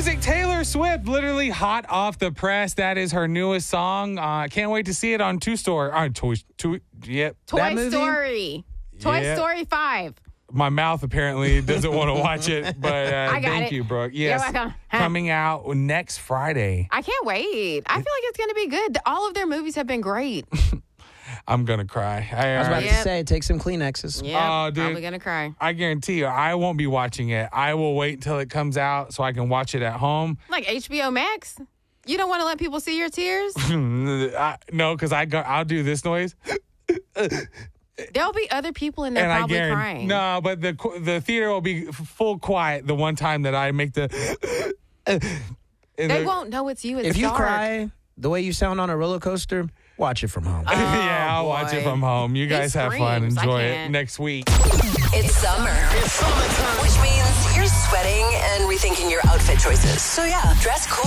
music, Taylor Swift, literally hot off the press. That is her newest song. Can't wait to see it on Toy Story. Yep. Toy Story. Toy Yeah. Story 5. My mouth apparently doesn't want to watch it, but thank you, Brooke. Yes, You're welcome. coming out next Friday. I can't wait. I feel like it's going to be good. All of their movies have been great. I'm going to cry. I was about to say, take some Kleenexes. Yeah, Oh, dude. probably going to cry. I guarantee you, I won't be watching it. I will wait until it comes out so I can watch it at home. Like HBO Max? You don't want to let people see your tears? No, because I'll do this noise. There'll be other people in there And probably I guarantee, crying. no, but the theater will be full quiet the one time that I make the. They won't know it's you. It's If you dark. cry the way you sound on a roller coaster, watch it from home. Yeah, I'll watch it from home. You guys have fun. screams. I Enjoy it can't. next week. It's summer. Which means you're sweating and rethinking your outfit choices. So yeah, dress cool.